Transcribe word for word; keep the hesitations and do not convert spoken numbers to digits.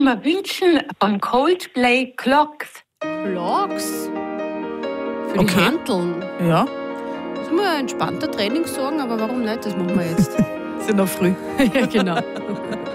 mir wünschen von Coldplay Clocks. Clocks? Für die Okay. Hanteln. Ja, Das ist mal ein entspannter Trainingssorgen, aber warum nicht? Das machen wir jetzt. sind noch früh. Ja, genau.